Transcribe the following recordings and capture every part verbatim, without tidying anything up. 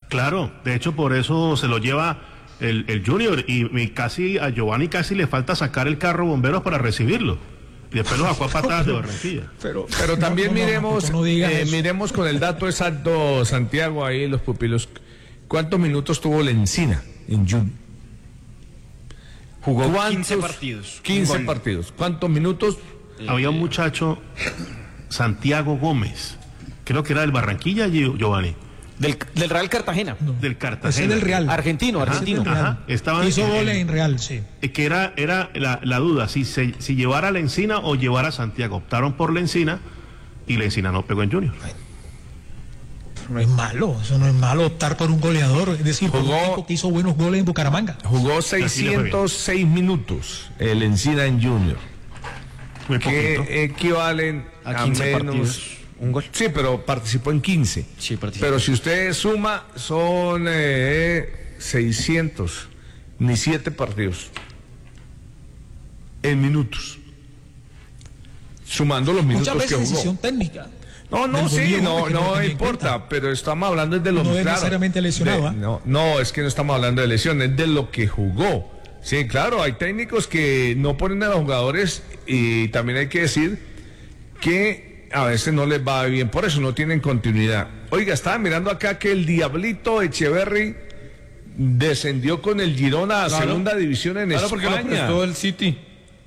Claro, de hecho por eso se lo lleva el, el Junior y, y casi a Giovanni casi le falta sacar el carro bomberos para recibirlo. Y después lo sacó a patadas de Barranquilla. Pero, pero también no, no, miremos, no, no eh, miremos con el dato exacto, Santiago, ahí los pupilos. ¿Cuántos minutos tuvo Lencina en Junior? Jugó quince partidos. quince partidos. ¿Cuántos minutos? Había un muchacho, Santiago Gómez, creo que era del Barranquilla, Giovanni. Del, del Real Cartagena. No, del Cartagena. Ese es del Real. Argentino, argentino. Ajá, ajá. Estaba Hizo en, goles en Real, sí. Que era, era la, la duda, si, se, si llevara a Lencina o llevara a Santiago. Optaron por Lencina y Lencina no pegó en Junior. No es malo, eso no es malo optar por un goleador, es decir, jugó, por un tipo que hizo buenos goles en Bucaramanga. Jugó seiscientos seis minutos el Lencina en Junior. Muy que poquito. Equivalen a, a quince menos partidos. Un gol. Sí, pero participó en quince. Sí, participó. Pero si usted suma, son eh, seiscientos, ni siete partidos. En minutos. Sumando los minutos Muchas veces que jugó. Decisión técnica. No, no, sí, no, no, no importa, pero estamos hablando de lo no claro. No es necesariamente lesionado. De, ¿eh? no, no, es que no estamos hablando de lesión, es de lo que jugó. Sí, claro, hay técnicos que no ponen a los jugadores y también hay que decir que a veces no les va bien, por eso no tienen continuidad. Oiga, estaba mirando acá que el Diablito Echeverry descendió con el Girona a claro, segunda división en claro, España. Claro, porque lo prestó el City.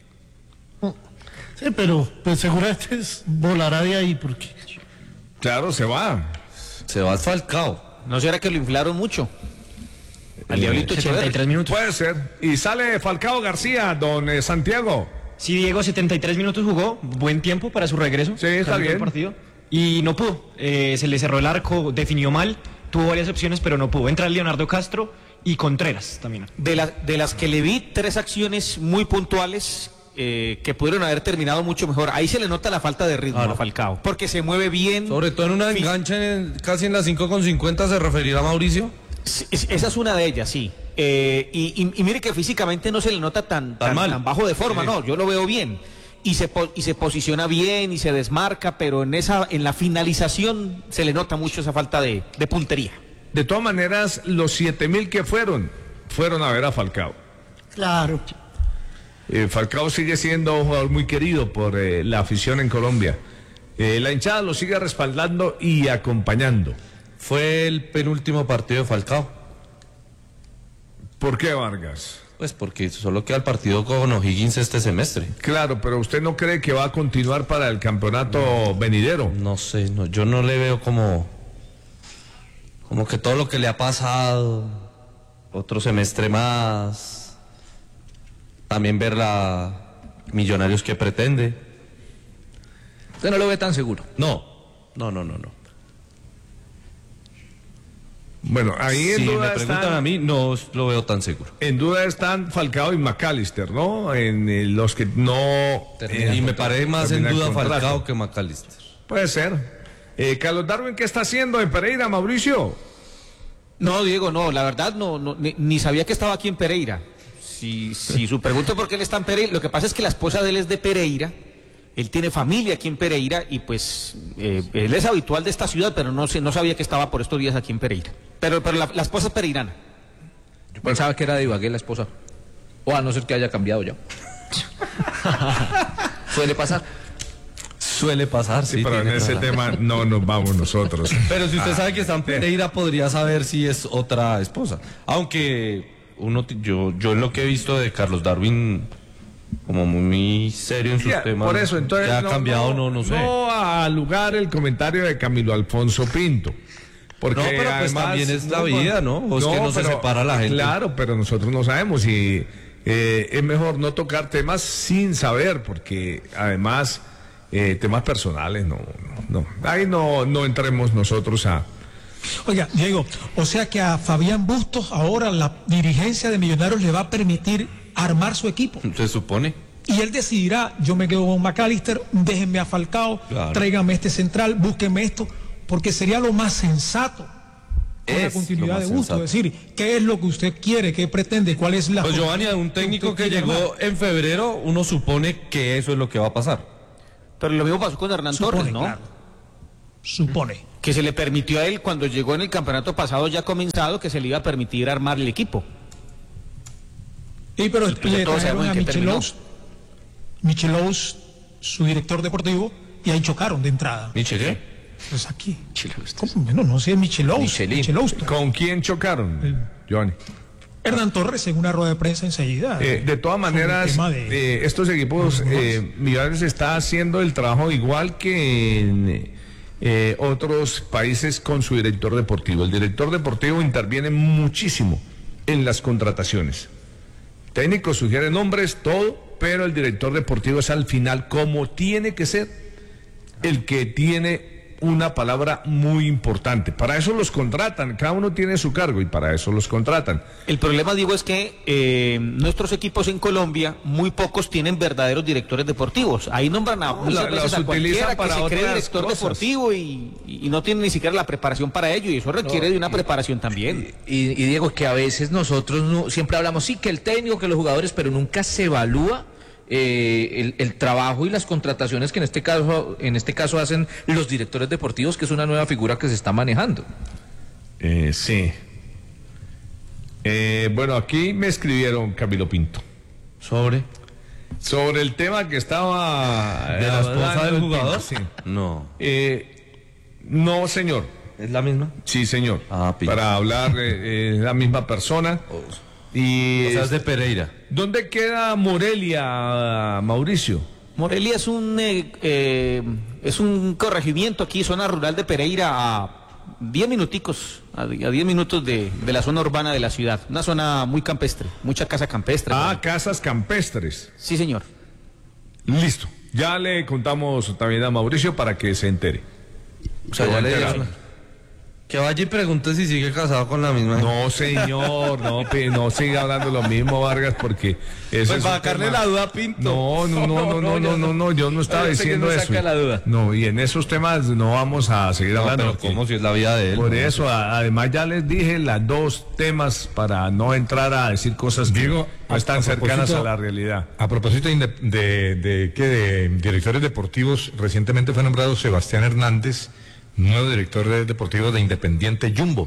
Sí, pero pues seguramente volará de ahí porque... Claro, se va. Se va Falcao. ¿No será que lo inflaron mucho? Al eh, Diablito setenta y tres minutos. Puede ser. Y sale Falcao García, don eh, Santiago. Sí, Diego, setenta y tres minutos jugó, buen tiempo para su regreso. Sí, está bien. Partido, y no pudo, eh, se le cerró el arco, definió mal, tuvo varias opciones, pero no pudo. Entra Leonardo Castro y Contreras también. De, la, de las que le vi, tres acciones muy puntuales eh, que pudieron haber terminado mucho mejor. Ahí se le nota la falta de ritmo claro. a Falcao, porque se mueve bien. Sobre todo en una engancha en, casi en las cinco con cincuenta, ¿se referirá a Mauricio? Sí, esa es una de ellas, sí. Eh, y, y, y mire que físicamente no se le nota tan, tan, tan, tan bajo de forma, sí. No, yo lo veo bien. Y se, y se posiciona bien y se desmarca, pero en esa en la finalización se le nota mucho esa falta de, de puntería. De todas maneras, los siete mil que fueron, fueron a ver a Falcao. Claro. Eh, Falcao sigue siendo un jugador muy querido por eh, la afición en Colombia. Eh, la hinchada lo sigue respaldando y acompañando. Fue el penúltimo partido de Falcao. ¿Por qué, Vargas? Pues porque solo queda el partido con O'Higgins este semestre. Claro, pero ¿usted no cree que va a continuar para el campeonato no, venidero? No sé, no, yo no le veo como... Como que todo lo que le ha pasado, otro semestre más, también ver la Millonarios que pretende. ¿Usted no lo ve tan seguro? No, no, no, no, no. Bueno, ahí en si duda me preguntan están, a mí, no lo veo tan seguro. En duda están Falcao y McAllister, ¿no? En eh, los que no... Eh, y me parece más en duda Falcao que McAllister. Puede ser. Eh, Carlos Darwin, ¿qué está haciendo en Pereira, Mauricio? No, Diego, no, la verdad no, no ni, ni sabía que estaba aquí en Pereira. Si, si su pregunta es por qué él está en Pereira, lo que pasa es que la esposa de él es de Pereira. Él tiene familia aquí en Pereira y pues eh, él es habitual de esta ciudad, pero no, no sabía que estaba por estos días aquí en Pereira. Pero, pero la, la esposa es pereirana. Yo pensaba que era de Ibagué la esposa. O a no ser que haya cambiado ya. Suele pasar. Suele pasar, sí. sí pero en ese tema no nos vamos nosotros. Pero si usted ah, sabe que está en Pereira, podría saber si es otra esposa. Aunque uno, yo, yo en lo que he visto de Carlos Darwin... como muy serio en sus ya, temas. Por eso, entonces, ya ha no, cambiado, no, no, no sé. No a lugar el comentario de Camilo Alfonso Pinto. Porque no, pero además, pues también es la no, vida, ¿no? O es no, que no pero, se separa la gente. Claro, pero nosotros no sabemos y eh, es mejor no tocar temas sin saber, porque además eh, temas personales, no, no, no. Ahí no, no entremos nosotros a... Oiga, Diego, o sea que a Fabián Bustos ahora la dirigencia de Millonarios le va a permitir armar su equipo. Se supone. Y él decidirá, yo me quedo con McAllister, déjenme a Falcao, claro. Tráigame este central, búsquenme esto, porque sería lo más sensato con es la continuidad de Bustos. Es decir, ¿qué es lo que usted quiere? ¿Qué pretende? ¿Cuál es la... Pues Giovanni, un técnico que llegó armar? en febrero, uno supone que eso es lo que va a pasar. Pero lo mismo pasó con Hernán supone, Torres, ¿no? Claro. Supone. que se le permitió a él cuando llegó en el campeonato pasado ya comenzado, que se le iba a permitir armar el equipo. Sí, pero Después de le todo trajeron sabemos a en qué terminó. Michelous, Michelous, su director deportivo, y ahí chocaron de entrada. ¿Miche qué? Pues aquí. ¿Cómo? Bueno, no sé, Michelous. Michelin. Michelous. ¿Con quién chocaron, Johnny? Hernán Torres en una rueda de prensa enseguida. Eh, de todas sobre el maneras, tema de- eh, estos equipos, eh, Millonarios está haciendo el trabajo igual que en eh, otros países con su director deportivo. El director deportivo interviene muchísimo en las contrataciones. Técnico sugiere nombres, todo, pero el director deportivo es al final, como tiene que ser, el que tiene una palabra muy importante. Para eso los contratan, cada uno tiene su cargo y para eso los contratan. El problema, digo, es que eh, nuestros equipos en Colombia, muy pocos tienen verdaderos directores deportivos. Ahí nombran a muchas la- veces los a cualquiera utilizan que para se cree otras director cosas. deportivo y, y no tiene ni siquiera la preparación para ello, y eso requiere de una preparación también. Y, y Diego, que a veces nosotros no, siempre hablamos, sí, que el técnico, que los jugadores, pero nunca se evalúa eh, el, el trabajo y las contrataciones que en este caso, en este caso hacen los directores deportivos, que es una nueva figura que se está manejando. Eh, sí. Eh, bueno, aquí me escribieron, Camilo Pinto, ¿Sobre? sobre el tema que estaba... ¿De la esposa hablando del el jugador? tema, sí. No. Eh, no, señor. ¿Es la misma? Sí, señor. Ah, pillo. Para hablar, eh, eh, la misma persona. Y, O sea, es de Pereira. ¿dónde queda Morelia, Mauricio? Morelia es un eh, eh, es un corregimiento aquí, zona rural de Pereira, a diez minuticos, a diez minutos de, de la zona urbana de la ciudad. Una zona muy campestre, mucha casa campestre. Ah, casas campestres. Sí, señor. Listo. Ya le contamos también a Mauricio para que se entere. O sea, Se va ya a le enterar. dijeron. Que vaya y pregunte si sigue casado con la misma. No, señor, no, pe- no siga hablando lo mismo, Vargas, porque eso Pues es para un sacarle tema- la duda a Pinto. No, no, no, no, no, no, no, no, yo no estaba Parece que diciendo no eso. saca la duda. No, y en esos temas no vamos a seguir No, hablando. pero porque- ¿cómo si es la vida de él? Por No, eso, a- además ya les dije las dos temas para no entrar a decir cosas que Diego, no a- están a cercanas propósito- a la realidad. A propósito de, inde- de, de, ¿qué? de directores deportivos, recientemente fue nombrado Sebastián Hernández, nuevo director de- deportivo de Independiente Jumbo.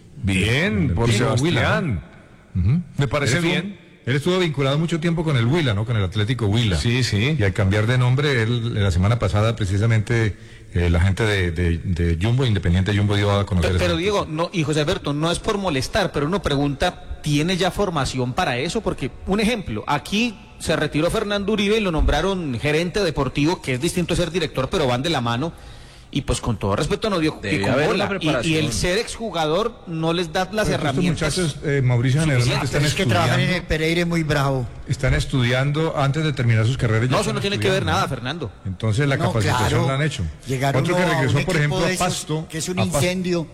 Bien, por Bien, Sebastián. Ujú. Me parece Él estuvo- bien. Él estuvo vinculado mucho tiempo con el Huila, ¿no? Con el Atlético Huila. Sí, sí. Y al cambiar de nombre, él, la semana pasada, precisamente, eh, la gente de, de, de Jumbo, Independiente Jumbo, dio a conocer Pero, esa pero noticia. Diego, no, y José Alberto, no es por molestar, pero uno pregunta, ¿tiene ya formación para eso? Porque, un ejemplo, aquí se retiró Fernando Uribe y lo nombraron gerente deportivo, que es distinto a ser director, pero van de la mano. Y pues con todo respeto no dio Debe que con haber bola. una Y- y, preparación. el ser exjugador no les da las Pero estos herramientas. muchachos, eh, Mauricio Generalmente suficientes. están Es que trabajan en estudiando, el Pereira es muy bravo. están estudiando antes de terminar sus carreras. ya No, eso están no tiene que ver estudiando, nada, ¿no? Fernando. Entonces la No, capacitación claro. la han hecho. Llegaron Otro que a un regresó, por equipo ejemplo, de a esos Pasto. que es un a Pasto- incendio.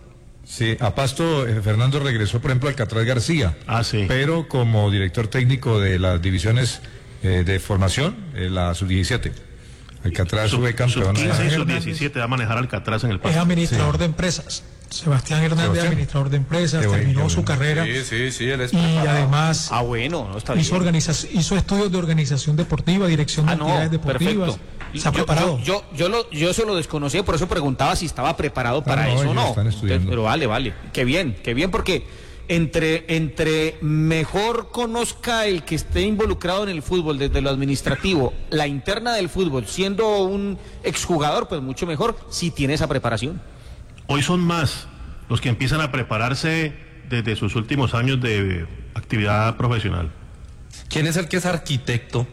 Sí, a Pasto, eh, Fernando regresó, por ejemplo, al Alcatraz García. Ah, sí. Pero como director técnico de las divisiones eh, de formación, eh, la sub diecisiete. Alcatraz Sub fue campeón. quince y Ah, sub diecisiete va a manejar Alcatraz en el Es paso. administrador de empresas. Sebastián Hernández, Sebastián. administrador de empresas, Qué bueno, terminó qué su bueno. carrera sí, sí, él es y además Ah, bueno, no está bien. hizo, organiza- hizo estudios de organización deportiva, dirección de Ah, no, actividades deportivas. perfecto. Se ha Yo- preparado. Yo, yo, yo, lo, yo eso lo desconocía, por eso preguntaba si estaba preparado para no, eso o ellos no. están estudiando. Entonces, pero vale, vale. Qué bien, qué bien, porque entre, entre mejor conozca el que esté involucrado en el fútbol desde lo administrativo, la interna del fútbol, siendo un exjugador, pues mucho mejor si tiene esa preparación. Hoy son más los que empiezan a prepararse desde sus últimos años de actividad profesional. ¿Quién es el que es arquitecto?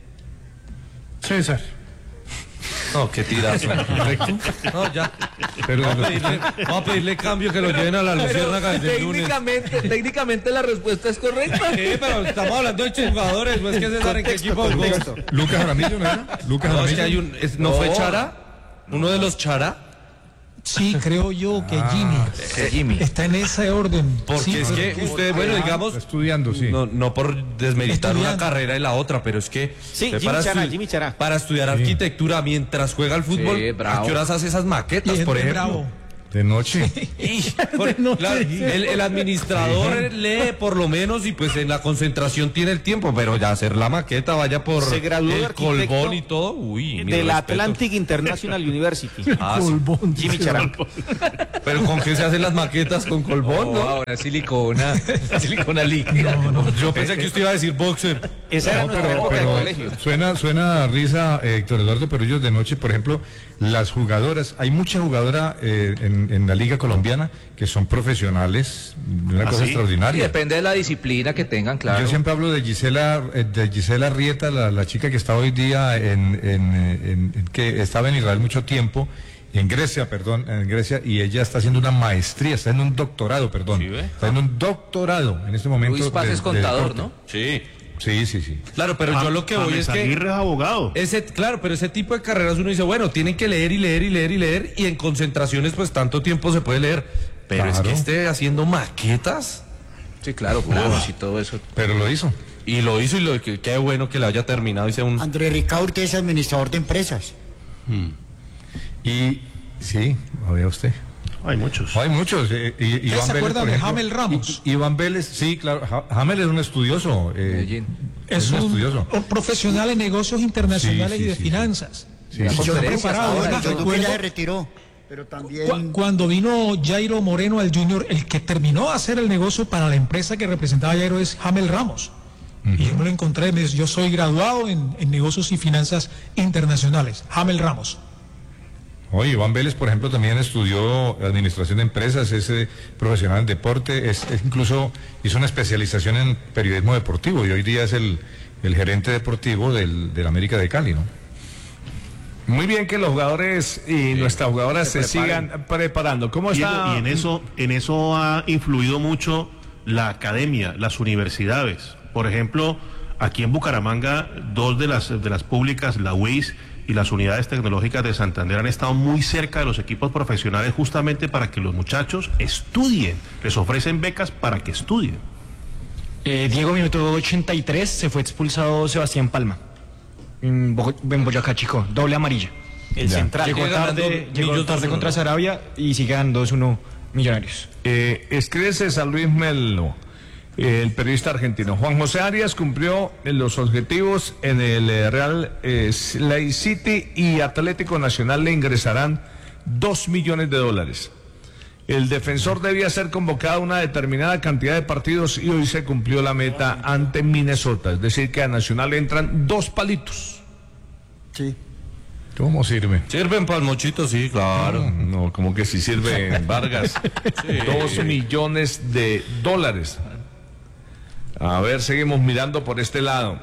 César. No, qué tirazo. No, ya. Pero Vamos a pedirle, vamos a pedirle cambio que lo lleven a la Luciérnaga desde el lunes. Técnicamente, técnicamente la respuesta es correcta. Sí, pero estamos hablando de exjugadores, pues que César en qué equipo jugó. Lucas Jaramillo, ¿no era? Lucas No, es Jaramillo. que hay un, es- ¿no fue Chara? ¿Uno de los Chara? Sí, creo yo que Ah, Jimmy, Que Jimmy. está en ese orden. Porque Sí, es pero- que usted, bueno, digamos, Está estudiando, sí. no, no por desmeritar una Estudiando. carrera y la otra, pero es que Sí, usted Jimmy Chara, estu- Jimmy Chara. para estudiar arquitectura mientras juega al fútbol, Sí, ¿a bravo. qué horas hace esas Y maquetas, es por muy ejemplo? bravo. De noche. Por- claro, el, el administrador lee por lo menos y pues en la concentración tiene el tiempo, pero ya hacer la maqueta, vaya por Se graduó de el arquitecto Colbón y todo, uy, mi de la respeto. Atlantic International University. Ah, sí. Jimmy Charán. Pero ¿con qué se hacen las maquetas? ¿Con Colbón, no? Ahora silicona, silicona líquida. Yo pensé que usted iba a decir boxer. Esa era No, nuestra pero, época de pero colegio. suena, suena a risa, eh, Héctor Eduardo, pero ellos de noche, por ejemplo, las jugadoras, hay mucha jugadora eh, en, en la Liga Colombiana que son profesionales, de una ¿Ah, cosa sí? Y extraordinaria. depende de la disciplina que tengan, claro. Yo siempre hablo de Gisela, eh, de Gisela Rieta, la, la chica que está hoy día en, en, eh, en- en- que estaba en Israel mucho tiempo, en Grecia, perdón, en Grecia, y ella está haciendo una maestría, está en un doctorado, perdón, ¿Sí ve? está en un doctorado en este momento. Luis Paz de- es de contador, deporte. ¿no? Sí. Sí, sí, sí. Claro, pero yo lo que voy es James que Aguirre es abogado. ese, claro, pero ese tipo de carreras uno dice, bueno, tienen que leer y leer y leer y leer y en concentraciones pues tanto tiempo se puede leer, pero es Claro. que esté haciendo maquetas Sí, claro, planos y todo eso. Pero lo hizo. y lo hizo y lo que qué bueno que le haya terminado y sea un André Ricaurte es administrador de empresas. Y sí, lo vea usted. Hay muchos. Hay muchos. eh, y- y- ¿Ustedes Iván se Vélez, acuerdan por de ejemplo, Jamel Ramos? I- Iván Vélez, sí, claro. Ja- Jamel es un estudioso. eh, Medellín. Es un un, estudioso. un profesional en negocios internacionales Sí, sí, y de sí, finanzas. Sí, Y sí. John Duque preparado, ahora, además, John Duque recuerdo- ya se retiró. Pero también... Cu- Cuando vino Jairo Moreno al Junior, el que terminó de hacer el negocio para la empresa que representaba a Jairo es Jamel Ramos. Y yo me lo encontré, me dice, yo soy graduado en, en negocios y finanzas internacionales. Jamel Ramos. Oye, Iván Vélez, por ejemplo, también estudió administración de empresas, es eh, profesional en deporte, es, es incluso hizo una especialización en periodismo deportivo y hoy día es el, el gerente deportivo del, del América de Cali, ¿no? Muy bien que los jugadores y nuestras jugadoras se, sigan preparando. ¿Cómo Diego, está? y en eso, en eso ha influido mucho la academia, las universidades. Por ejemplo, aquí en Bucaramanga, dos de las, de las públicas, la U I S y las unidades tecnológicas de Santander, han estado muy cerca de los equipos profesionales justamente para que los muchachos estudien. Les ofrecen becas para que estudien. Eh, Diego, minuto ochenta y tres, se fue expulsado Sebastián Palma. En, Bogo- en Boyacá Chico, doble amarilla. El central. Llegó Sigue ganando tarde, llegó Millos tarde dos uno, contra ¿no? Sarabia y sigue ganando dos uno Millonarios. Eh, escribe César Luis Melo, eh, el periodista argentino. Juan José Arias cumplió los objetivos en el eh, Real eh, Lake City y Atlético Nacional le ingresarán dos millones de dólares. El defensor debía ser convocado a una determinada cantidad de partidos y hoy se cumplió la meta ante Minnesota. Es decir, que a Nacional le entran dos palitos. Sí. ¿Cómo sirve? Sirven para el mochito, sí, claro. No, como que si sirve Vargas. Dos millones de dólares. A ver, seguimos mirando por este lado.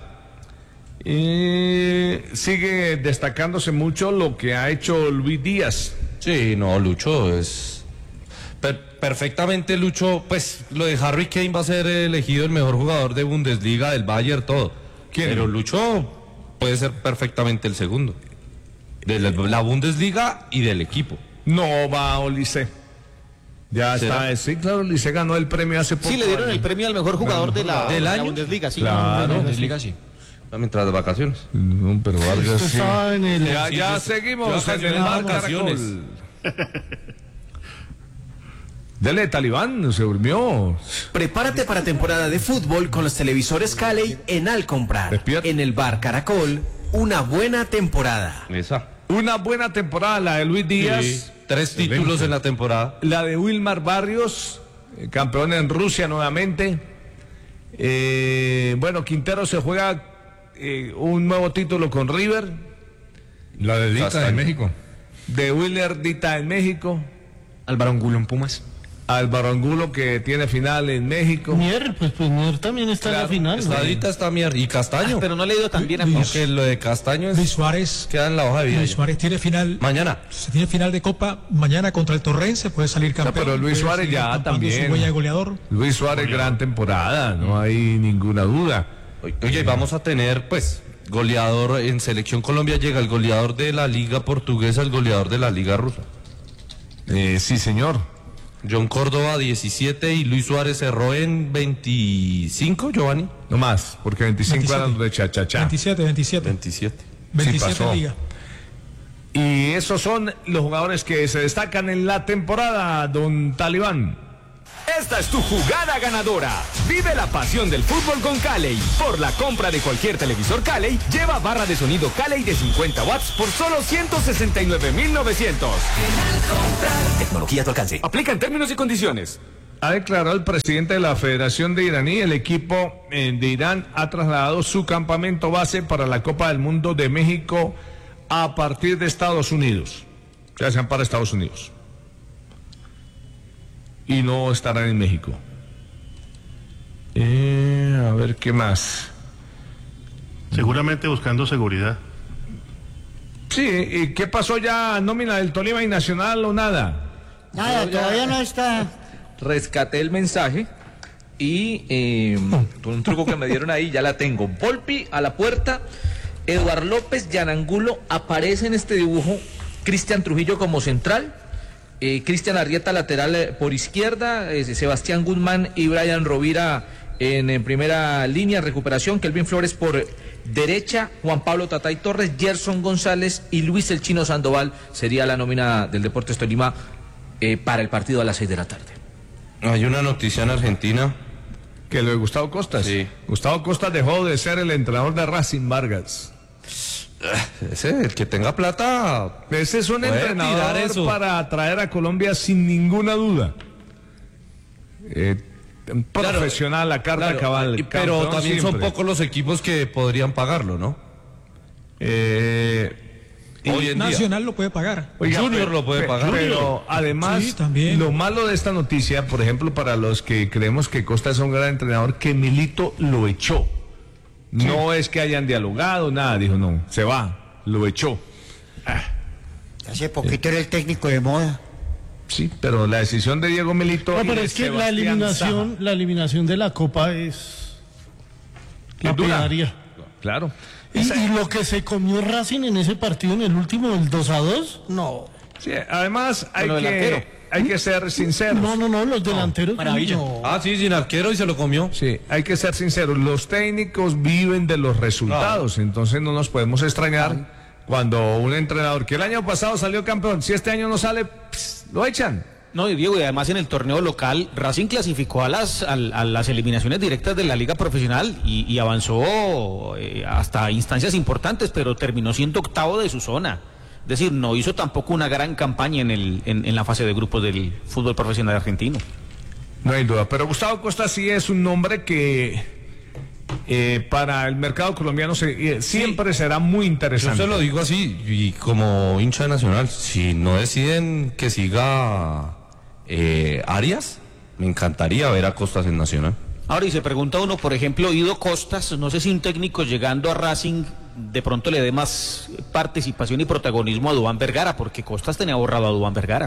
Y sigue destacándose mucho lo que ha hecho Luis Díaz. Sí, no, Lucho es per- perfectamente Lucho, pues lo de Harry Kane va a ser elegido el mejor jugador de Bundesliga del Bayern todo. ¿Quién? Pero Lucho puede ser perfectamente el segundo de la, la Bundesliga y del equipo. No va Olise. Ya ¿Será? está, sí, claro, Olise ganó el premio hace poco. Sí, le dieron el premio al mejor jugador de la, ¿Del de la año? Bundesliga, sí. Claro. De la Bundesliga sí. Mientras de vacaciones. No, pero Vargas sí. Estaba en el... Ya, Sí, ya yo- seguimos yo en el vacaciones, Bar vacaciones. Caracol. Dele, Talibán, se durmió. Prepárate para temporada de fútbol con los televisores Cali en Al Comprar. Despierta. En el Bar Caracol, una buena temporada. Esa. Una buena temporada la de Luis Díaz. Sí, tres títulos en la temporada. La de Wilmar Barrios, eh, campeón en Rusia nuevamente. Eh, bueno, Quintero se juega eh, un nuevo título con River. La de Dita Castaño. de México. De Willer Dita en México. Álvaro Angulo en Pumas. Álvaro Angulo que tiene final en México. Mier, pues, pues Mier también está en la final. ¿no? Estadita está mierda. Y Castaño. Pero no le ha ido tan bien a Luis- Pumas. Aunque lo de Castaño es- Luis Suárez, queda en la hoja de vida. Luis ya. Suárez tiene final. Mañana. Se tiene final de Copa mañana contra el Torrense, puede salir campeón. pero Luis puede Suárez seguir ya estampando también. Su huella de goleador. Luis Suárez, gran temporada, no hay ninguna duda. Oye, vamos a tener, pues, goleador en Selección Colombia. Llega el goleador de la Liga Portuguesa, el goleador de la Liga Rusa. Eh, sí, señor. John Córdoba, diecisiete, y Luis Suárez cerró en veinticinco, Giovanni. No más, porque veinticinco eran de cha-cha-cha. veintisiete, veintisiete. veintisiete. veintisiete pasó. liga. Y esos son los jugadores que se destacan en la temporada, don Talibán. Esta es tu jugada ganadora. Vive la pasión del fútbol con Calley. Por la compra de cualquier televisor Calley, lleva barra de sonido Calley de cincuenta watts por solo ciento sesenta y nueve mil novecientos. Tecnología a tu alcance. Aplican términos y condiciones. Ha declarado el presidente de la Federación de Iraní, el equipo eh, de Irán ha trasladado su campamento base para la Copa del Mundo de México a partir de Estados Unidos. Ya sean para Estados Unidos. Y no estarán en México. Eh, a ver qué más. Seguramente buscando seguridad. Sí, ¿y qué pasó ya? ¿Nómina del Tolima y Nacional o nada? Nada, todavía no está. Rescaté el mensaje y eh, un truco que me dieron ahí, ya la tengo. Volpi a la puerta, Eduard López, Yanangulo, aparece en este dibujo, Cristian Trujillo como central, eh, Cristian Arrieta lateral eh, por izquierda, eh, Sebastián Guzmán y Brian Rovira en, en primera línea, recuperación, Kelvin Flores por derecha, Juan Pablo Tatay Torres, Gerson González y Luis El Chino Sandoval sería la nómina del Deportes Tolima eh, para el partido a las seis de la tarde. Hay una noticia en Argentina. Que lo de Gustavo Costas. Sí. Gustavo Costas dejó de ser el entrenador de Racing Vargas. Ese, el que tenga plata. Ese es un puede entrenador tirar eso. para traer a Colombia sin ninguna duda. Eh, profesional, la carta Claro, cabal. y- pero campeón también son siempre. pocos los equipos que podrían pagarlo, ¿no? Eh, Hoy en día. Nacional lo puede pagar. Oiga, Junior pero- lo puede pe- pagar. Pero además, Sí, también. lo malo de esta noticia, por ejemplo, para los que creemos que Costa es un gran entrenador, que Milito lo echó. No es que hayan dialogado, nada, dijo, no, se va, lo echó. Hace poquito era el técnico de moda. Sí, pero la decisión de Diego Milito... No, y pero de es que la Sebastián eliminación, Saja la eliminación de la Copa es es dura. lapidaria. Claro. Y, y lo que se comió Racing en ese partido, en el último, el dos a dos, no. Sí, además hay Con lo del arquero. que, hay que ser sinceros. No, no, no, los delanteros. maravilla. no. Ah, sí, sin arquero y se lo comió. Sí, hay que ser sinceros. Los técnicos viven de los resultados, entonces no nos podemos extrañar cuando un entrenador que el año pasado salió campeón, si este año no sale, pss, lo echan. No, y Diego, y además en el torneo local, Racing clasificó a las, a, a las eliminaciones directas de la Liga Profesional y, y avanzó eh, hasta instancias importantes, pero terminó siendo octavo de su zona. Es decir, no hizo tampoco una gran campaña en, el, en, en la fase de grupos del fútbol profesional argentino. No hay duda, pero Gustavo Costa sí es un nombre que eh, para el mercado colombiano se, eh, siempre será muy Yo interesante. se lo digo así, y como hincha de Nacional, si no deciden que siga eh, Arias, me encantaría ver a Costas en Nacional. Ahora, y se pregunta uno, por ejemplo, Ido Costas, no sé si un técnico llegando a Racing de pronto le dé más participación y protagonismo a Duván Vergara, porque Costas tenía borrado a Duván Vergara.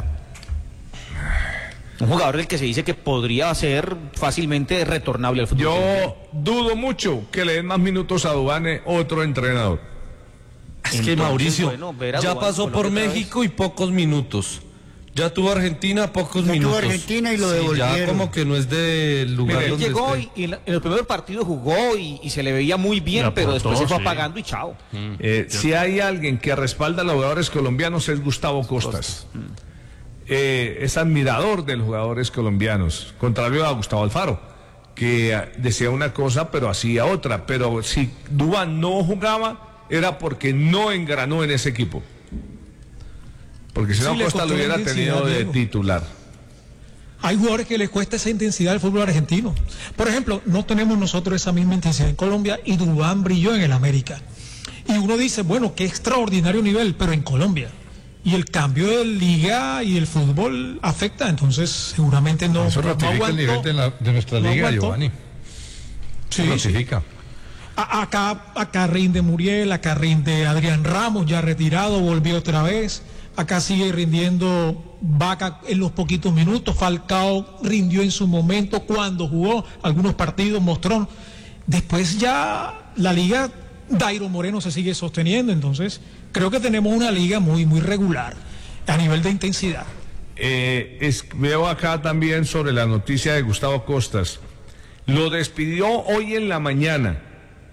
Un jugador del que se dice que podría ser fácilmente retornable al fútbol. Yo dudo mucho que le den más minutos a Duvane otro entrenador. Es que Entonces, Mauricio bueno, ver a ya Duván pasó por Colombia otra México y pocos minutos. Ya tuvo Argentina, pocos Ya tuvo minutos. Argentina y lo Sí, ya devolvieron. como que no es del lugar Mire, Él donde llegó esté. y, y en, la- en el primer partido jugó y, y se le veía muy bien, Le pero aportó, después se fue sí. apagando y chao. Eh, si hay alguien que respalda a los jugadores colombianos es Gustavo Costas. Eh, es admirador de los jugadores colombianos, contrario a Gustavo Alfaro, que eh, decía una cosa pero hacía otra. Pero si Duván no jugaba era porque no engranó en ese equipo. Porque si Sí, no le Costa costó lo hubiera intensidad, tenido de Diego. titular. Hay jugadores que les cuesta esa intensidad al fútbol argentino. Por ejemplo, no tenemos nosotros esa misma intensidad en Colombia y Duván brilló en el América. Y uno dice, bueno, qué extraordinario nivel, pero en Colombia. Y el cambio de liga y el fútbol afecta, entonces seguramente no. Eso no ratifica el aguantó. nivel de, la- de nuestra No liga, aguantó. Giovanni. Sí, Eso sí. ratifica. A- Acá, acá rinde Muriel, acá rinde Adrián Ramos, ya retirado, volvió otra vez. Acá sigue rindiendo Vaca en los poquitos minutos. Falcao rindió en su momento cuando jugó algunos partidos, mostró. Después ya la liga, Dairo Moreno se sigue sosteniendo. Entonces, creo que tenemos una liga muy, muy regular a nivel de intensidad. Eh, es- veo acá también sobre la noticia de Gustavo Costas. Lo despidió hoy en la mañana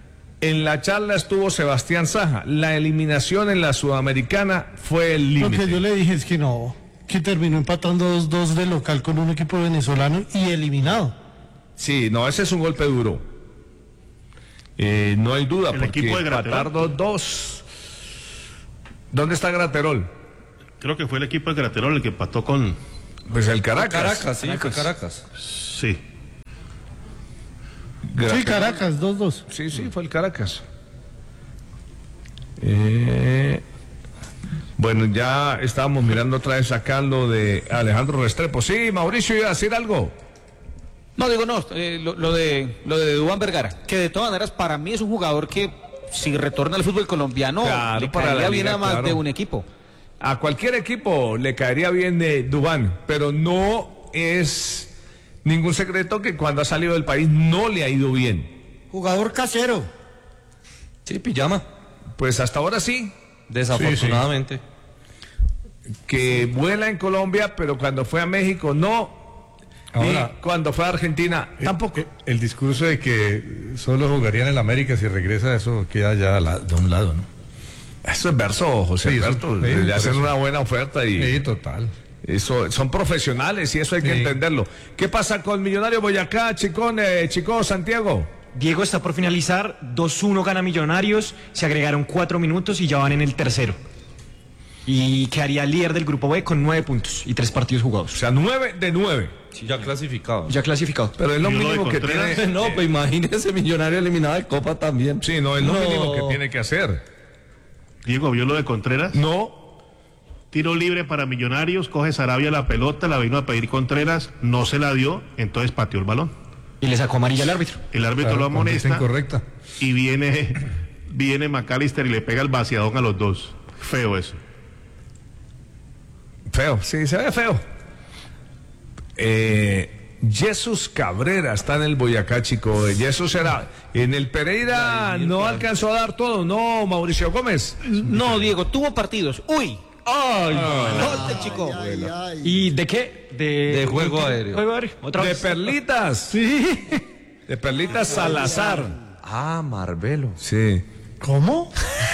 En la charla estuvo Sebastián Saja. La eliminación en la Sudamericana fue el límite. Lo que yo le dije es que no, que terminó empatando dos dos de local con un equipo venezolano y eliminado. Sí, no, ese es un golpe duro. Eh, no hay duda, El porque equipo de Graterol. empatar dos dos. ¿Dónde está Graterol? Creo que fue el equipo de Graterol el que empató con... Pues el Caracas. Caracas, sí, fue Caracas. Sí. Graterol. Sí, Caracas, dos dos. Sí, sí, fue el Caracas. Eh, bueno, ya estábamos mirando otra vez acá lo de Alejandro Restrepo. Sí, Mauricio, ¿iba a decir algo? No, digo, no, eh, lo, lo de lo de Duván Vergara, que de todas maneras para mí es un jugador que si retorna al fútbol colombiano Claro, le para caería la bien liga, a más claro. de un equipo. A cualquier equipo le caería bien de Duván, pero no es ningún secreto que cuando ha salido del país no le ha ido bien. Jugador casero. Sí, pijama. Pues hasta ahora sí, Desafortunadamente. que vuela en Colombia, pero cuando fue a México no. Ahora- y cuando fue a Argentina tampoco. El, el discurso de que solo jugaría en el América si regresa, eso queda ya a la- de un lado, ¿no? Eso es verso, José Sí, eso- Alberto. sí, Le por hacen eso. una buena oferta y Sí, total. eso, son profesionales y eso hay que Sí. entenderlo. ¿Qué pasa con Millonario Boyacá, Chicón, eh, Chico, Santiago? Diego está por finalizar, dos uno gana Millonarios, se agregaron cuatro minutos y ya van en el tercero. Y quedaría líder del grupo B con nueve puntos y tres partidos O jugados. sea, nueve de nueve. Ya clasificado. Ya clasificado. Pero es lo Y uno de mínimo que Contreras. tiene. No, pues imagínese Millonario eliminado de Copa también. Sí, no, es lo No. mínimo que tiene que hacer. Diego, ¿vio lo de Contreras? No. Tiro libre para Millonarios, coge Sarabia la pelota, la vino a pedir Contreras, no se la dio, entonces pateó el balón. Y le sacó amarilla al árbitro. El árbitro Claro, lo amonesta conducta incorrecta. y viene, viene McAllister y le pega el vaciadón a los dos. Feo eso. Feo, sí, se ve feo. Eh, Jesús Cabrera está en el Boyacá, chico. Jesús era. En el Pereira no alcanzó a dar todo, ¿no, Mauricio Gómez? No, Diego, tuvo partidos. Uy, ¡Ay! gol del Chico. ¿Y de qué? De, De juego aéreo. Juego aéreo. Otra De vez. Perlitas. Sí. De Perlitas Salazar. Ah, Marbelo. Sí. ¿Cómo?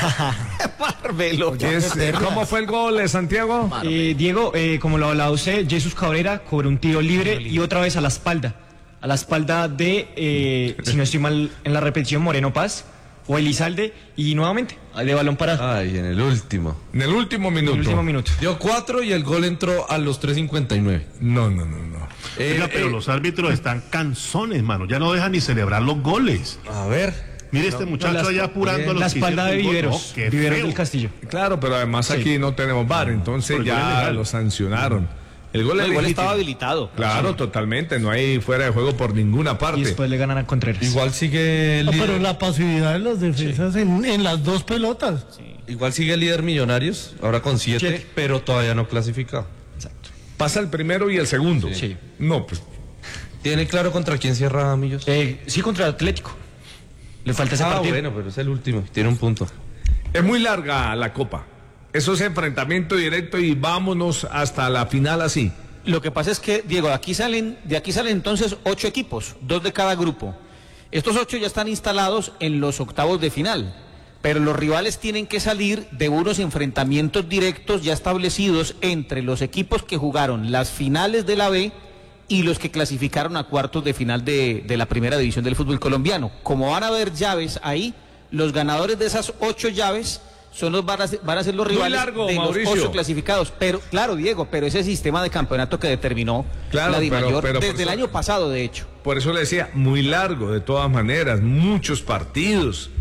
Marvelo. Es- ¿Cómo fue el gol de Santiago? Eh, Diego, eh, como lo hablaba usted, Jesús Cabrera cobró un tiro libre y otra vez a la espalda. A la espalda de, eh, si no estoy mal en la repetición, Moreno Paz o Elizalde. Y nuevamente, de balón parado. Ay, en el último. En el último En minuto. el último minuto. Dio cuatro y el gol entró a los tres cincuenta y nueve. No, no, no, no. Eh, Oiga, pero eh, los árbitros están canzones, mano. Ya no dejan ni celebrar los goles. A ver. Mire este muchacho la- allá apurando a los La que espalda de hicieron el gol. Viveros. No, qué Viveros feo. del Castillo. Claro, pero además aquí no tenemos V A R, entonces Pero el gol es ya legal. lo sancionaron. El gol, No, es igual legítimo. estaba habilitado. Claro, totalmente. No hay fuera de juego por ninguna Y parte. después le ganan a Contreras. Igual sigue el No, líder, pero la pasividad de los defensas en, en las dos pelotas. igual sigue el líder Millonarios, ahora con siete, Siete. pero todavía no clasificado. Pasa el primero y el segundo. Sí. No, pues. ¿Tiene claro contra quién cierra Millos? Eh, sí, contra el Atlético. Le falta ese Ah, partido. bueno, pero es el último, tiene un punto. Es muy larga la copa. Eso es enfrentamiento directo y vámonos hasta la final así. Lo que pasa es que, Diego, de aquí salen, de aquí salen entonces ocho equipos, dos de cada grupo. Estos ocho ya están instalados en los octavos de final, pero los rivales tienen que salir de unos enfrentamientos directos ya establecidos entre los equipos que jugaron las finales de la B y los que clasificaron a cuartos de final de, de la primera división del fútbol colombiano. Como van a haber llaves ahí, los ganadores de esas ocho llaves son los van a ser, van a ser los Muy rivales largo, de Mauricio. los ocho clasificados. Pero, claro, Diego, pero ese sistema de campeonato que determinó Claro, la pero- DIMAYOR pero por desde el eso- año pasado, de hecho. Por eso le decía, muy largo de todas maneras, muchos partidos.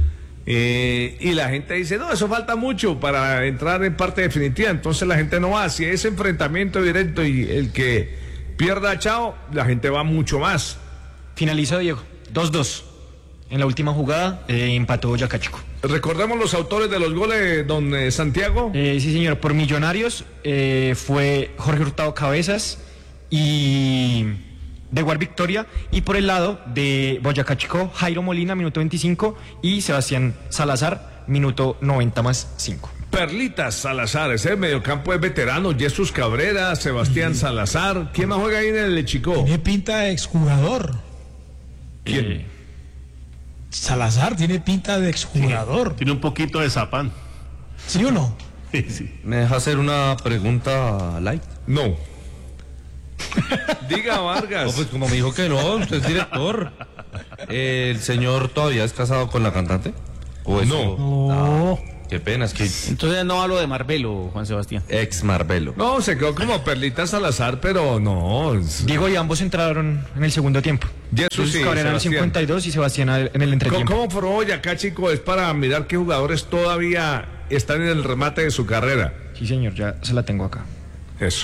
Eh, y la gente dice, no, eso falta mucho para entrar en parte definitiva. Entonces la gente no va. Si es enfrentamiento directo y el que pierda, chao, la gente va mucho más. Finalizó Diego. dos dos. En la última jugada eh, empató Boyacá Chico. Recordemos los autores de los goles, don eh, Santiago. Eh, sí, señor. Por Millonarios eh, fue Jorge Hurtado Cabezas y de Guar Victoria. Y por el lado de Boyacá Chico, Jairo Molina, minuto veinticinco. Y Sebastián Salazar, minuto noventa más cinco. Perlitas Salazar, ese mediocampo es veterano. Jesús Cabrera, Sebastián Salazar. ¿Quién más juega ahí en el Chico? Tiene pinta de exjugador. ¿Quién? Eh, ¿Quién? Quién, ¿Quién? Salazar tiene pinta de exjugador. Sí, tiene un poquito de zapán. ¿Sí o no? Sí, sí. ¿Me deja hacer una pregunta light? No. Diga, Vargas. No, pues como me dijo que no, usted es director. ¿El señor todavía es casado con la cantante? ¿O eso? No. Ah, qué pena, es que... Entonces no hablo de Marbelo, Juan Sebastián. Ex Marbelo. No, se quedó como Perlita Salazar, pero no. es- Diego y ambos entraron en el segundo tiempo. Jesús Jesús sí, Cabrera en el Sebastián. cincuenta y dos y Sebastián en el ¿Cómo, entretiempo. ¿Cómo formó Boyacá, chico? Es para mirar qué jugadores todavía están en el remate de su carrera. Sí, señor, ya se la tengo acá. Eso.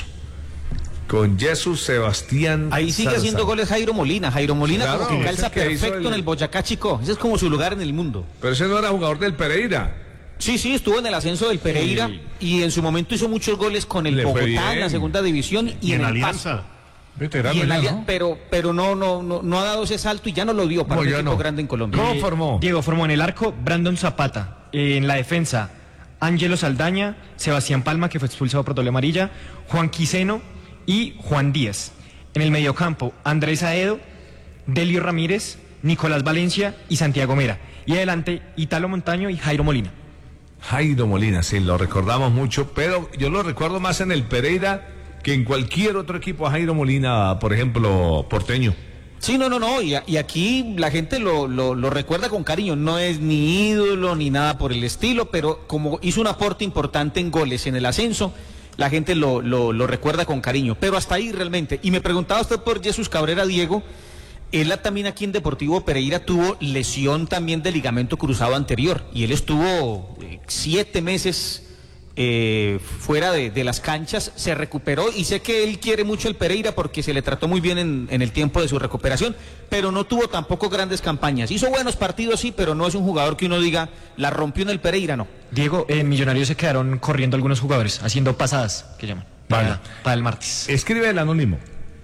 Con Jesús Sebastián. Ahí sigue Salazar. haciendo goles Jairo Molina. Jairo Molina Claro, como que ese calza que hizo perfecto el- en el Boyacá Chico. Ese es como su lugar en el mundo. Pero ese no era jugador del Pereira. Sí, sí, estuvo en el ascenso del Pereira y en su momento hizo muchos goles con el Le fue Bogotá bien. en la segunda división y, Y en el Alianza. Pasto. Veterano Y en ya, Alia- ¿no? pero pero no, no no no ha dado ese salto y ya no lo dio para No, un ya equipo no. grande en Colombia. ¿Cómo Eh, formó? Diego formó en el arco Brandon Zapata. En la defensa, Ángelo Saldaña, Sebastián Palma, que fue expulsado por doble amarilla, Juan Quiseno y Juan Díaz. En el mediocampo, Andrés Aedo, Delio Ramírez, Nicolás Valencia y Santiago Mera. Y adelante, Italo Montaño y Jairo Molina. Jairo Molina, sí, lo recordamos mucho, pero yo lo recuerdo más en el Pereira que en cualquier otro equipo a Jairo Molina, por ejemplo, porteño. Sí, no, no, no, y, y aquí la gente lo, lo, lo recuerda con cariño, no es ni ídolo ni nada por el estilo, pero como hizo un aporte importante en goles en el ascenso, la gente lo, lo, lo recuerda con cariño, pero hasta ahí realmente. Y me preguntaba usted por Jesús Cabrera, Diego, él también aquí en Deportivo Pereira tuvo lesión también de ligamento cruzado anterior, y él estuvo eh, siete meses eh, fuera de, de las canchas, se recuperó y sé que él quiere mucho el Pereira porque se le trató muy bien en, en el tiempo de su recuperación, pero no tuvo tampoco grandes campañas. Hizo buenos partidos, sí, pero no es un jugador que uno diga, la rompió en el Pereira, no. Diego, en Millonarios se quedaron corriendo algunos jugadores, haciendo pasadas, que llaman, para, Vale. para el martes. Escribe el anónimo.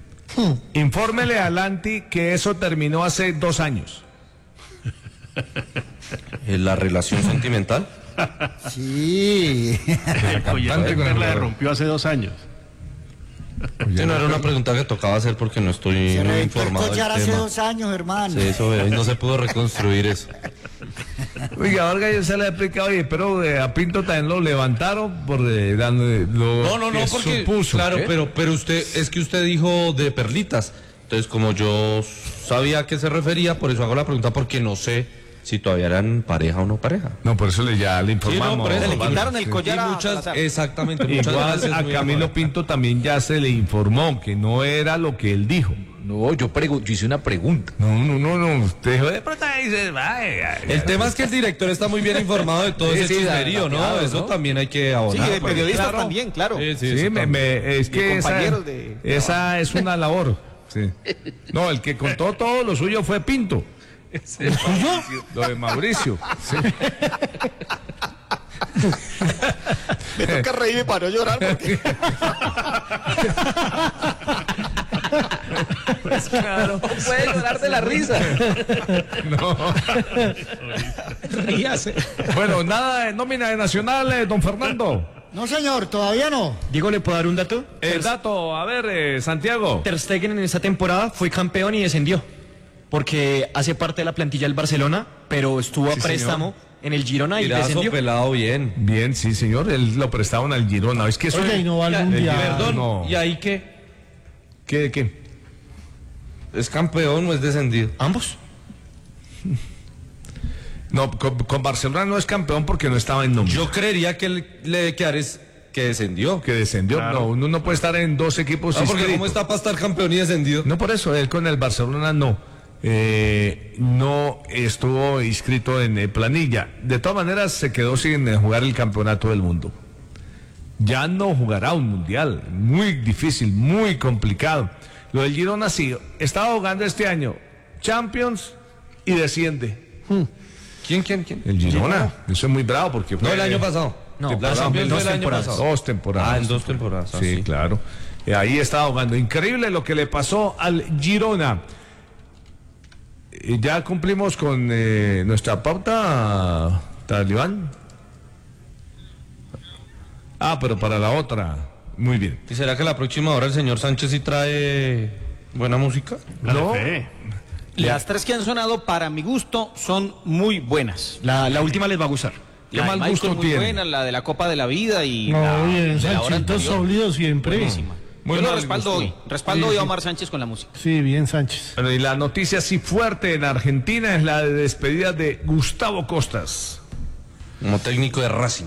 Infórmele a Lanti que eso terminó hace dos años. ¿En la relación sentimental? Sí. El cantante con el la jugador. rompió hace dos años. Sí, no era una pregunta que tocaba hacer porque no estoy Se muy reventó el informado del collar hace tema. dos años, hermano. Sí, eso veo, y no se pudo reconstruir eso. Oiga, Vargas, yo se le he explicado, oye, pero eh, a Pinto también lo levantaron por eh, dando, eh, lo No, no, no, que porque supuso. claro, ¿Qué? pero pero usted es que usted dijo de perlitas. Entonces, como yo sabía a qué se refería, por eso hago la pregunta porque no sé si todavía eran pareja o no pareja. No, por eso le ya le Sí, informamos. no, por eso, Le Vargas. quitaron el collar Y a muchas, Salazar. exactamente, muchas Igual gracias. a muy Camilo amable. Pinto también ya se le informó que no era lo que él dijo. No, yo, pregu- yo hice una pregunta. No, no, no, no. Usted de pronto dice, vaya. El tema es que el director está muy bien informado de todo Sí, ese sí, chismerío, ¿no? claro, Eso ¿no? también hay que Sí, abonar. de pues. periodistas claro. también, claro. Sí, sí, Sí, eso me- también. me- es que esa, compañeros de- esa es una labor. Sí. No, el que contó todo lo suyo fue Pinto. ¿El suyo? Lo de Mauricio. Sí. Me toca reírme para no llorar porque... Pues claro. No puede llorar de la risa. No. Ríase. Bueno, nada de nómina de Nacional, eh, don Fernando. No, señor, todavía no. Diego, ¿le puedo dar un dato? El dato, a ver, eh, Santiago. Ter Stegen en esta temporada fue campeón y descendió, porque hace parte de la plantilla del Barcelona, pero estuvo a Sí, préstamo en el Girona y Tirazo descendió. pelado bien. Bien, sí, señor. Él lo prestaban al Girona. Es que eso. Oye, y no va al Eh, mundial. Perdón, no. ¿y ahí qué? ¿Qué, qué? ¿Es campeón o es descendido? Ambos. No, con, con Barcelona no es campeón porque no estaba en nómina. Yo creería que le, le debe quedar es que descendió. Que descendió. Claro. No, uno no puede estar en dos equipos Ah, porque inscritos. ¿cómo está para estar campeón y descendido? No, por eso, él con el Barcelona no. Eh, no estuvo inscrito en eh, planilla. De todas maneras, se quedó sin eh, jugar el campeonato del mundo. Ya no jugará un mundial. Muy difícil, muy complicado. Lo del Girona sí. Estaba jugando este año Champions y desciende. ¿Quién, quién, quién? El Girona. Eso es muy bravo porque No, fue- el año pasado. No, la la Champions dos fue el año temporadas. pasado. Dos temporadas. Ah, en dos temporadas. ah, Sí, sí. claro. Eh, ahí estaba jugando. Increíble lo que le pasó al Girona. Eh, ya cumplimos con eh, nuestra pauta, Talibán. Ah, pero para la otra. Muy bien. ¿Y será que la próxima hora el señor Sánchez sí trae buena música? La de No. fe. Las tres que han sonado, para mi gusto, son muy buenas. La, la última les va a gustar. ¿Qué La de mal Michael gusto es muy tiene? buena, la de la Copa de la Vida y No, la, bien, de la hora Sanchito anterior. sólido siempre. Buenísima. Muy Yo lo mal respaldo gusto. hoy. Respaldo Sí, hoy a sí. Omar Sánchez con la música. Sí, bien, Sánchez. Bueno, y la noticia así fuerte en Argentina es la de despedida de Gustavo Costas. Como técnico de Racing.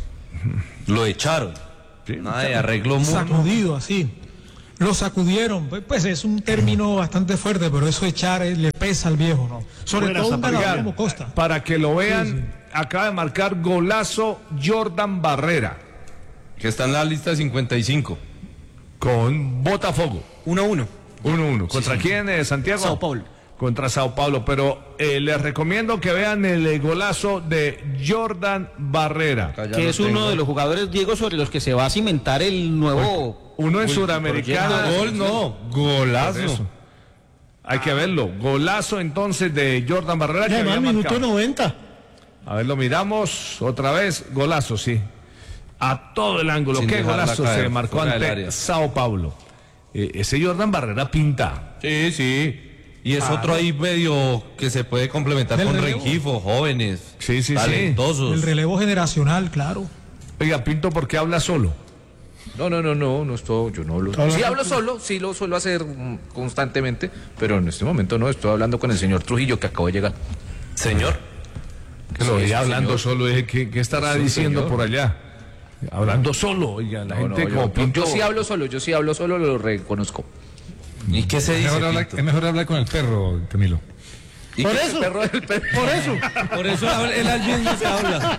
Lo echaron. Nada de arreglo mutuo. Sacudido así. Lo sacudieron. Pues, pues es un término bastante fuerte, pero eso echar eh, le pesa al viejo, ¿no? Sobre Buena todo un ganador Oigan, como Costa. para que lo vean, Sí, sí. acaba de marcar golazo Jordan Barrera Que está en la lista de cincuenta y cinco. con Botafogo. uno a uno. uno uno. ¿Contra quién, eh, Santiago? Sao Paulo. Contra Sao Paulo, pero eh, les recomiendo que vean el eh, golazo de Jordan Barrera. Que es uno de los jugadores, Diego, sobre los que se va a cimentar el nuevo... Uno en el Suramericana. proyecto de- Gol no, Por golazo. eso. Hay que verlo. Golazo entonces de Jordan Barrera. Y Que además, había minuto marcado. noventa. A ver, lo miramos otra vez. Golazo, sí. A todo el ángulo. Sin Qué dejarla golazo caer, se marcó fuera del ante área. Sao Paulo. Eh, ese Jordan Barrera pinta. Sí, sí. Y es Ah. otro ahí medio que se puede complementar Del con relevo. Rengifo, jóvenes, Sí, sí, sí. talentosos. El relevo generacional, claro. Oiga, Pinto, ¿por qué habla solo? No, no, no, no, no estoy, yo no hablo. Habla- Sí hablo solo, sí lo suelo hacer mm, constantemente, pero en este momento no, estoy hablando con el señor Trujillo que acabó de llegar. Señor. Que lo Sí, veía sí, hablando señor. solo. Dije, ¿qué, qué estará Sí, diciendo señor. por allá? Hablando solo. Oiga, la No, gente no, yo, como yo- Pinto. yo sí hablo solo, yo sí hablo solo, lo reconozco. ¿Y qué se Es dice, mejor, hablar, Pinto? es mejor hablar con el perro, Camilo. ¿Y Por qué es eso. el perro del perro? Por eso. Por eso habla- él al mismo se habla.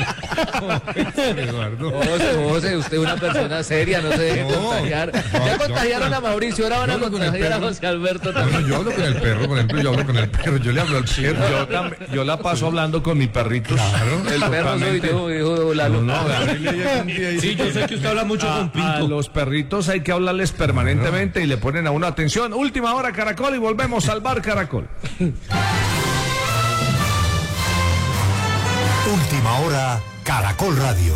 Eduardo. José, José, usted es una persona seria, no se deje No, contagiar. no, Ya yo- contagiaron a Mauricio, ahora van a yo hablo con el contagiar a perro. José Alberto Bueno, también. yo hablo con el perro, por ejemplo, yo hablo con el perro, yo le hablo al perro. Yo, también- yo la paso hablando con mi perrito. Claro. El perro soy yo, dijo Lalo. No, no, Sí, yo sé que usted habla mucho con a, a Pinto. los perritos hay que hablarles permanentemente y le ponen a uno atención. Última hora, Caracol, y volvemos al bar Caracol. Última hora, Caracol Radio.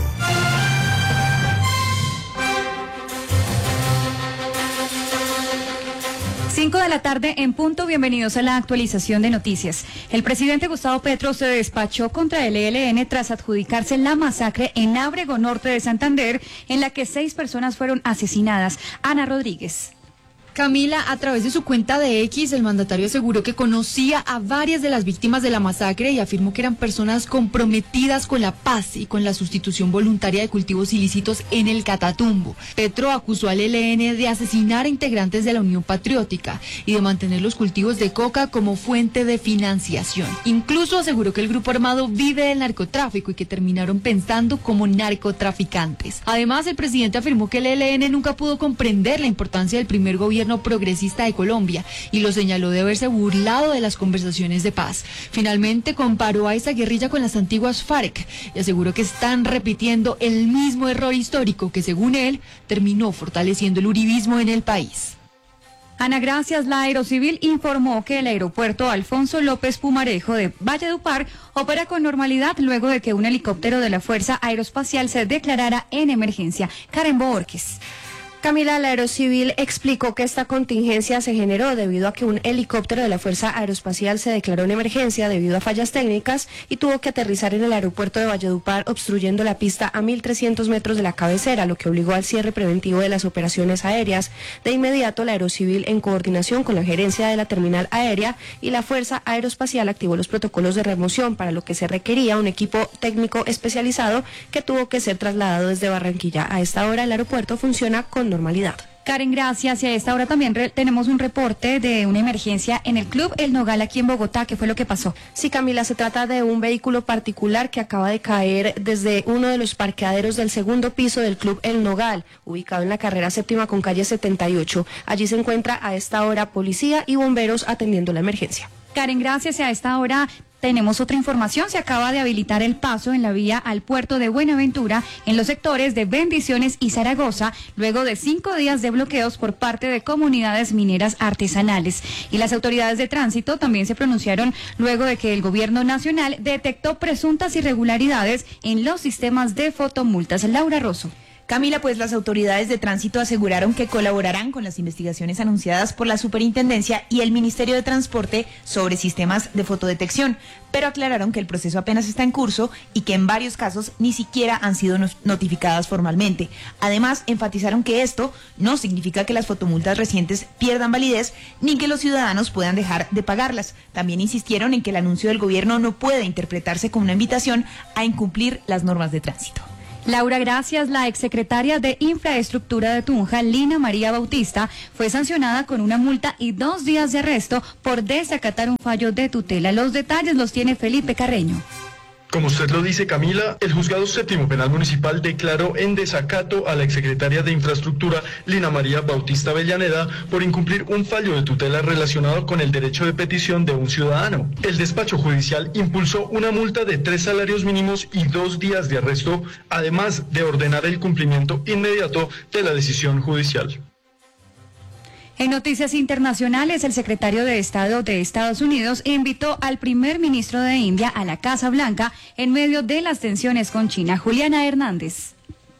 Cinco de la tarde en punto, bienvenidos a la actualización de noticias. El presidente Gustavo Petro se despachó contra el E L N tras adjudicarse la masacre en Ábrego Norte de Santander, en la que seis personas fueron asesinadas. Ana Rodríguez. Camila, a través de su cuenta de X, el mandatario aseguró que conocía a varias de las víctimas de la masacre y afirmó que eran personas comprometidas con la paz y con la sustitución voluntaria de cultivos ilícitos en el Catatumbo. Petro acusó al E L N de asesinar a integrantes de la Unión Patriótica y de mantener los cultivos de coca como fuente de financiación. Incluso aseguró que el grupo armado vive del narcotráfico y que terminaron pensando como narcotraficantes. Además, el presidente afirmó que el E L N nunca pudo comprender la importancia del primer gobierno progresista de Colombia y lo señaló de haberse burlado de las conversaciones de paz. Finalmente comparó a esa guerrilla con las antiguas FARC y aseguró que están repitiendo el mismo error histórico que, según él, terminó fortaleciendo el uribismo en el país. Ana, gracias. La Aerocivil informó que el aeropuerto Alfonso López Pumarejo de Valledupar opera con normalidad luego de que un helicóptero de la Fuerza Aeroespacial se declarara en emergencia. Karen Borges. Camila, la Aerocivil explicó que esta contingencia se generó debido a que un helicóptero de la Fuerza Aeroespacial se declaró en emergencia debido a fallas técnicas y tuvo que aterrizar en el aeropuerto de Valledupar, obstruyendo la pista a mil trescientos metros de la cabecera, lo que obligó al cierre preventivo de las operaciones aéreas. De inmediato, la Aerocivil, en coordinación con la gerencia de la terminal aérea y la Fuerza Aeroespacial, activó los protocolos de remoción, para lo que se requería un equipo técnico especializado que tuvo que ser trasladado desde Barranquilla. A esta hora, el aeropuerto funciona con normalidad. Karen, gracias. Y a esta hora también re- tenemos un reporte de una emergencia en el Club El Nogal aquí en Bogotá. ¿Qué fue lo que pasó? Sí, Camila, se trata de un vehículo particular que acaba de caer desde uno de los parqueaderos del segundo piso del Club El Nogal, ubicado en la carrera séptima con calle setenta y ocho. Allí se encuentra a esta hora policía y bomberos atendiendo la emergencia. Karen, gracias. Y a esta hora tenemos otra información. Se acaba de habilitar el paso en la vía al puerto de Buenaventura en los sectores de Bendiciones y Zaragoza, luego de cinco días de bloqueos por parte de comunidades mineras artesanales. Y las autoridades de tránsito también se pronunciaron luego de que el gobierno nacional detectó presuntas irregularidades en los sistemas de fotomultas. Laura Rosso. Camila, pues las autoridades de tránsito aseguraron que colaborarán con las investigaciones anunciadas por la Superintendencia y el Ministerio de Transporte sobre sistemas de fotodetección, pero aclararon que el proceso apenas está en curso y que en varios casos ni siquiera han sido notificadas formalmente. Además, enfatizaron que esto no significa que las fotomultas recientes pierdan validez ni que los ciudadanos puedan dejar de pagarlas. También insistieron en que el anuncio del gobierno no puede interpretarse como una invitación a incumplir las normas de tránsito. Laura, gracias. La exsecretaria de Infraestructura de Tunja, Lina María Bautista, fue sancionada con una multa y dos días de arresto por desacatar un fallo de tutela. Los detalles los tiene Felipe Carreño. Como usted lo dice, Camila, el Juzgado Séptimo Penal Municipal declaró en desacato a la exsecretaria de Infraestructura, Lina María Bautista Avellaneda, por incumplir un fallo de tutela relacionado con el derecho de petición de un ciudadano. El despacho judicial impulsó una multa de tres salarios mínimos y dos días de arresto, además de ordenar el cumplimiento inmediato de la decisión judicial. En noticias internacionales, el secretario de Estado de Estados Unidos invitó al primer ministro de India a la Casa Blanca en medio de las tensiones con China. Juliana Hernández.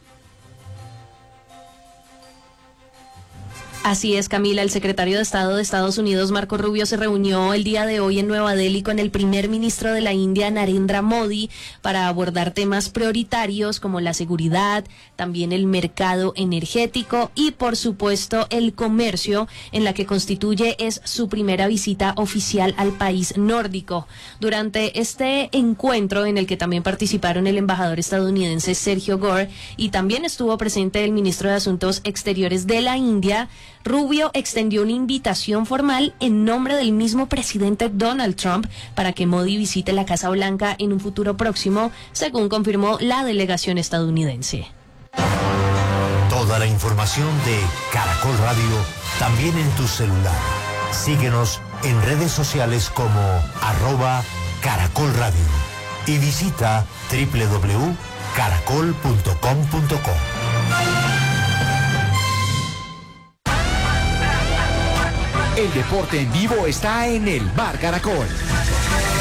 Así es, Camila. El secretario de Estado de Estados Unidos, Marco Rubio, se reunió el día de hoy en Nueva Delhi con el primer ministro de la India, Narendra Modi, para abordar temas prioritarios como la seguridad, también el mercado energético y, por supuesto, el comercio, en la que constituye es su primera visita oficial al país nórdico. Durante este encuentro, en el que también participaron el embajador estadounidense Sergio Gore y también estuvo presente el ministro de Asuntos Exteriores de la India, Rubio extendió una invitación formal en nombre del mismo presidente Donald Trump para que Modi visite la Casa Blanca en un futuro próximo, según confirmó la delegación estadounidense. Toda la información de Caracol Radio también en tu celular. Síguenos en redes sociales como arroba Caracol Radio y visita doble u doble u doble u punto caracol punto com punto co. El deporte en vivo está en el Bar Caracol.